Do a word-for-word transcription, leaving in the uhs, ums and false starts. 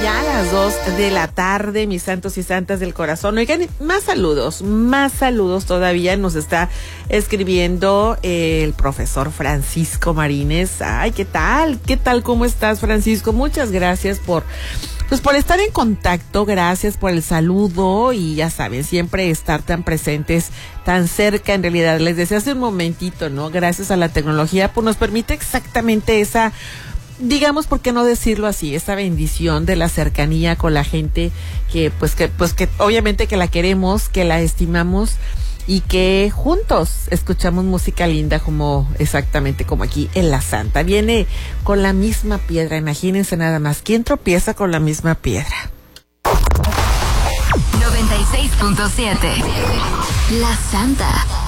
Ya a las dos de la tarde, mis santos y santas del corazón. Oigan, más saludos, más saludos todavía. Nos está escribiendo el profesor Francisco Marínez. Ay, ¿qué tal? ¿Qué tal? ¿Cómo estás, Francisco? Muchas gracias por, pues, por estar en contacto. Gracias por el saludo y ya saben, siempre estar tan presentes, tan cerca. En realidad, les decía hace un momentito, ¿no? Gracias a la tecnología, pues nos permite exactamente esa, digamos, ¿por qué no decirlo así? Esa bendición de la cercanía con la gente que, pues, que, pues, que obviamente que la queremos, que la estimamos y que juntos escuchamos música linda, como exactamente como aquí en La Santa. Viene con la misma piedra, imagínense nada más. ¿Quién tropieza con la misma piedra? noventa y seis punto siete La Santa.